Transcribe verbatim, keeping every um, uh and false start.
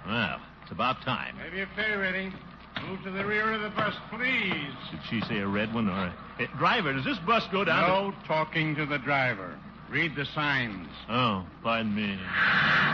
Well, it's about time. Have your pay ready. Move to the rear of the bus, please. Did she say a red one or a... Hey, driver, does this bus go down No to... talking to the driver. Read the signs. Oh, pardon me.